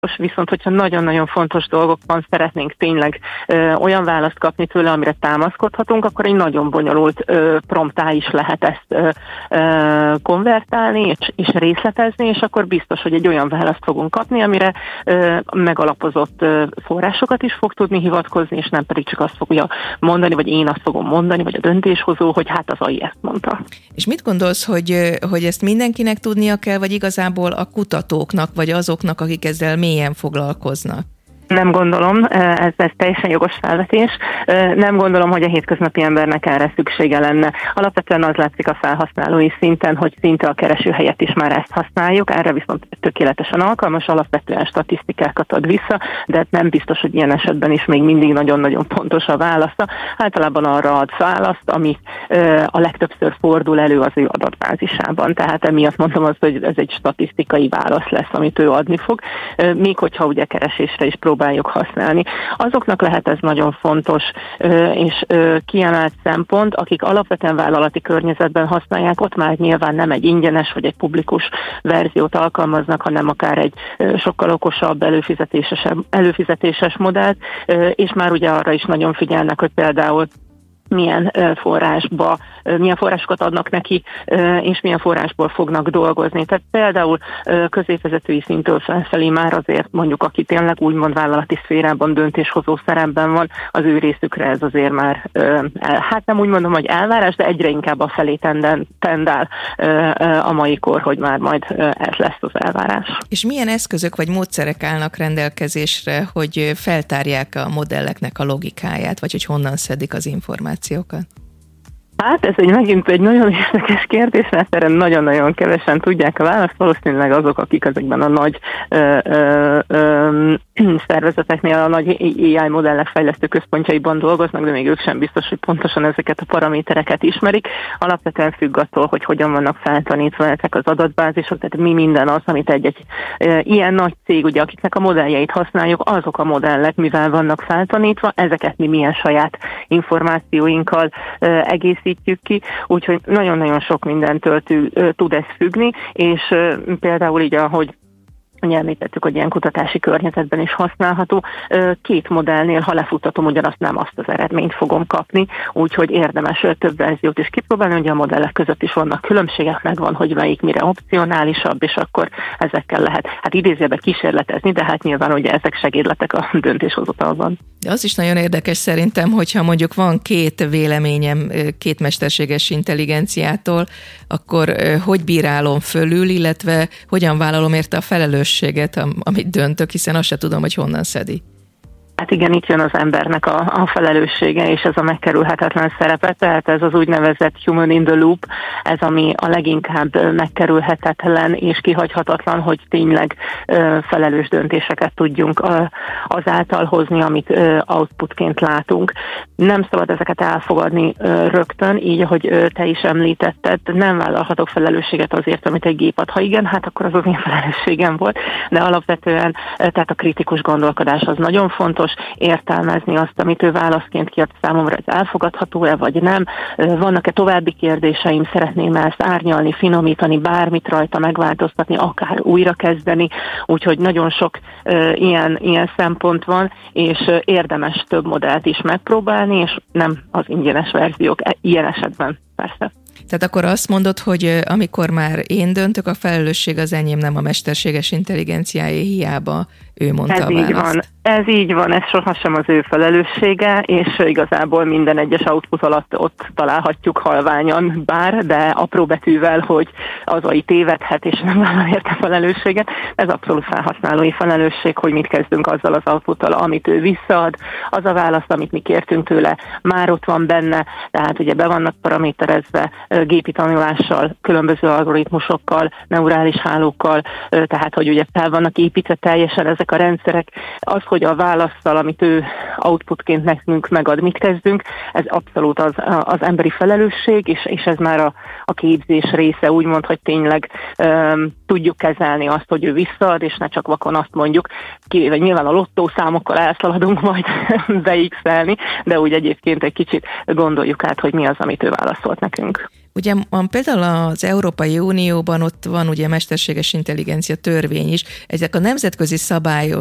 Viszont, hogyha nagyon-nagyon fontos dolgokban szeretnénk tényleg olyan választ kapni tőle, amire támaszkodhatunk, akkor egy nagyon bonyolult promptá is lehet ezt konvertálni és részletezni, és akkor biztos, hogy egy olyan választ fogunk kapni, amire megalapozott forrásokat is fog tudni hivatkozni, és nem pedig csak azt fogja mondani, vagy én azt fogom mondani, vagy a döntéshozó, hogy hát az AI ezt mondta. És mit gondolsz, hogy ezt mindenkinek tudnia kell, vagy igazából a kutatóknak, vagy azoknak, akik ezzel mélyen foglalkoznak? Nem gondolom, ez teljesen jogos felvetés. Nem gondolom, hogy a hétköznapi embernek erre szüksége lenne. Alapvetően az látszik a felhasználói szinten, hogy szinte a keresőhelyet is már ezt használjuk, erre viszont tökéletesen alkalmas, alapvetően statisztikákat ad vissza, de nem biztos, hogy ilyen esetben is még mindig nagyon-nagyon pontos a válasza. Általában arra ad választ, ami a legtöbbször fordul elő az ő adatbázisában. Tehát emiatt mondom azt, hogy ez egy statisztikai válasz lesz, amit ő adni fog, még hogyha ugye keresésre is próbáljuk használni. Azoknak lehet ez nagyon fontos és kiemelt szempont, akik alapvetően vállalati környezetben használják, ott már nyilván nem egy ingyenes vagy egy publikus verziót alkalmaznak, hanem akár egy sokkal okosabb, előfizetéses modellt, és már ugye arra is nagyon figyelnek, hogy például milyen forrásokat adnak neki, és milyen forrásból fognak dolgozni. Tehát például középvezetői szintől felfelé már azért mondjuk, aki tényleg úgymond vállalati szférában döntéshozó szerepben van, az ő részükre ez azért már, hát nem úgy mondom, hogy elvárás, de egyre inkább a felé tendál a mai kor, hogy már majd ez lesz az elvárás. És milyen eszközök vagy módszerek állnak rendelkezésre, hogy feltárják a modelleknek a logikáját, vagy hogy honnan szedik az információkat? Hát ez megint egy nagyon érdekes kérdés, mert erre nagyon-nagyon kevesen tudják a választ, valószínűleg azok, akik ezekben a nagy szervezeteknél, a nagy AI modellek fejlesztő központjaiban dolgoznak, de még ők sem biztos, hogy pontosan ezeket a paramétereket ismerik. Alapvetően függ attól, hogy hogyan vannak feltanítva ezek az adatbázisok, tehát mi minden az, amit egy ilyen nagy cég, ugye, akiknek a modelljeit használjuk, azok a modellek, mivel vannak feltanítva, ezeket mi milyen saját információinkkal egészítjük ki, úgyhogy nagyon-nagyon sok mindentől tud ez függni, és például így, ahogy ugye említettük, hogy ilyen kutatási környezetben is használható. Két modellnél, ha lefuttatom, ugyanazt nem azt az eredményt fogom kapni, úgyhogy érdemes több verziót is kipróbálni, ugye a modellek között is vannak különbségek, megvan, hogy melyik mire opcionálisabb, és akkor ezekkel lehet, hát idézőjelben kísérletezni, de hát nyilván ugye ezek segédletek a döntéshozatalban. De az is nagyon érdekes szerintem, hogyha mondjuk van két véleményem két mesterséges intelligenciától, akkor hogy bírálom fölül, illetve hogyan vállalom érte a felelősséget, amit döntök, hiszen azt se tudom, hogy honnan szedi. Hát igen, itt jön az embernek a felelőssége, és ez a megkerülhetetlen szerepe, tehát ez az úgynevezett human in the loop, ez ami a leginkább megkerülhetetlen és kihagyhatatlan, hogy tényleg felelős döntéseket tudjunk azáltal hozni, amit outputként látunk. Nem szabad ezeket elfogadni rögtön, így ahogy te is említetted, nem vállalhatok felelősséget azért, amit egy gép ad. Ha igen, hát akkor az én felelősségem volt, de alapvetően tehát a kritikus gondolkodás az nagyon fontos, értelmezni azt, amit ő válaszként kiad számomra, ez elfogadható-e, vagy nem. Vannak-e további kérdéseim, szeretném ezt árnyalni, finomítani, bármit rajta megváltoztatni, akár újrakezdeni, úgyhogy nagyon sok ilyen szempont van, és érdemes több modellt is megpróbálni, és nem az ingyenes verziók ilyen esetben, persze. Tehát akkor azt mondod, hogy amikor már én döntök, a felelősség az enyém, nem a mesterséges intelligenciáé, hiába ő mondta a választ. Ez így van, ez sohasem az ő felelőssége, és igazából minden egyes output alatt ott találhatjuk halványan bár, de apró betűvel, hogy az AI tévedhet, és nem vállal érte felelősséget. Ez abszolút felhasználói felelősség, hogy mit kezdünk azzal az outputtal, amit ő visszaad. Az a válasz, amit mi kértünk tőle, már ott van benne, tehát ugye be vannak paraméterezve gépi tanulással, különböző algoritmusokkal, neurális hálókkal, tehát hogy ugye fel vannak építve teljesen ezek a rendszerek. Az, hogy a válasszal, amit ő outputként nekünk megad, mit kezdünk, ez abszolút az emberi felelősség, és ez már a képzés része, úgymond, hogy tényleg tudjuk kezelni azt, hogy ő visszaad, és ne csak vakon azt mondjuk, kivéve nyilván a lottószámokkal elszaladunk majd beixelni, de úgy egyébként egy kicsit gondoljuk át, hogy mi az, amit ő válaszolt nekünk. Ugye például az Európai Unióban ott van ugye mesterséges intelligencia törvény is. Ezek a nemzetközi